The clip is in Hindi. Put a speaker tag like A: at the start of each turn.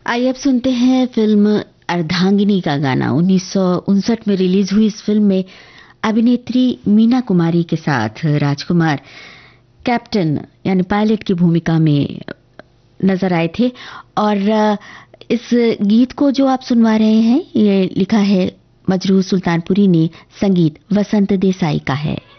A: आइए अब सुनते हैं फिल्म अर्धांगिनी का गाना। 1959 में रिलीज हुई इस फिल्म में अभिनेत्री मीना कुमारी के साथ राजकुमार कैप्टन यानी पायलट की भूमिका में नजर आए थे। और इस गीत को जो आप सुनवा रहे हैं ये लिखा है मजरूह सुल्तानपुरी ने, संगीत वसंत देसाई का है।